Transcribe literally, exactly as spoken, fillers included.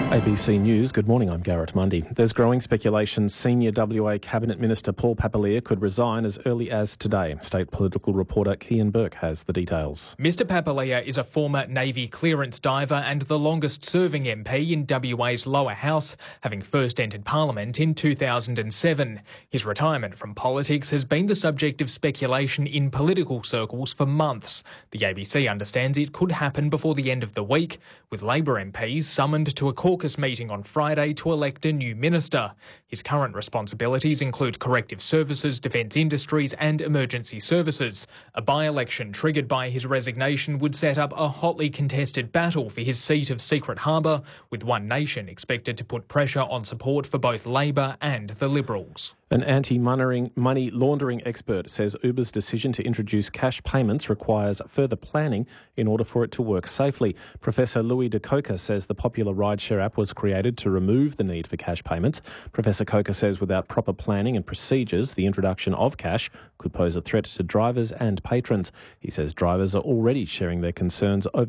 A B C News, good morning, I'm Garrett Mundy. There's growing speculation senior W A Cabinet Minister Paul Papalia could resign as early as today. State political reporter Kian Burke has the details. Mr Papalia is a former Navy clearance diver and the longest-serving M P in W A's lower house, having first entered Parliament in two thousand seven. His retirement from politics has been the subject of speculation in political circles for months. The A B C understands it could happen before the end of the week, with Labor M Ps summoned to a caucus meeting on Friday to elect a new minister. His current responsibilities include corrective services, defence industries and emergency services. A by-election triggered by his resignation would set up a hotly contested battle for his seat of Secret Harbour, with One Nation expected to put pressure on support for both Labor and the Liberals. An anti-money laundering expert says Uber's decision to introduce cash payments requires further planning in order for it to work safely. Professor Louis de Coker says the popular rideshare app was created to remove the need for cash payments. Professor Coker says without proper planning and procedures, the introduction of cash could pose a threat to drivers and patrons. He says drivers are already sharing their concerns over